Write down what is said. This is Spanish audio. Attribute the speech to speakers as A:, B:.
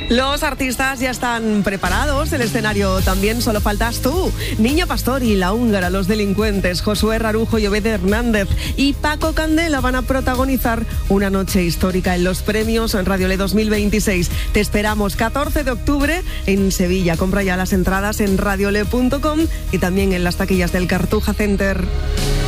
A: Los artistas ya están preparados, el escenario también, solo faltas tú. Niño Pastor y La Húngara, Los Delincuentes, Josué Rarujo y Obed Hernández y Paco Candela van a protagonizar una noche histórica en los premios Radiolé 2026. Te esperamos 14 de octubre en Sevilla. Compra ya las entradas en radiolé.com y también en las taquillas del Cartuja Center.